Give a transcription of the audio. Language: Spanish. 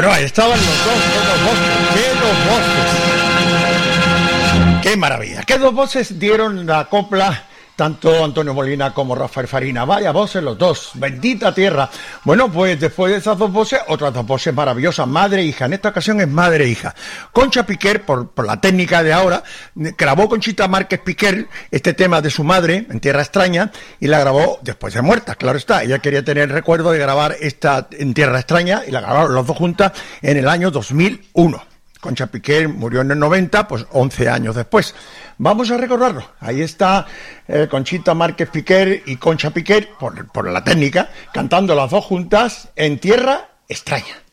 Bueno, ahí estaban los dos voces. ¡Qué dos voces! ¡Qué maravilla! ¿Qué dos voces dieron la copla? Tanto Antonio Molina como Rafael Farina. Vaya voces los dos. Bendita tierra. Bueno, pues después de esas dos voces, otras dos voces maravillosas. Madre e hija. En esta ocasión es madre e hija. Concha Piquer, por la técnica de ahora, grabó Conchita Márquez Piquer este tema de su madre, En Tierra Extraña, y la grabó después de muerta, claro está. Ella quería tener el recuerdo de grabar esta En Tierra Extraña, y la grabaron los dos juntas en el año 2001. Concha Piquer murió en el 90, pues 11 años después. Vamos a recordarlo. Ahí está Conchita Márquez Piquer y Concha Piquer, por la técnica, cantando las dos juntas En Tierra Extraña.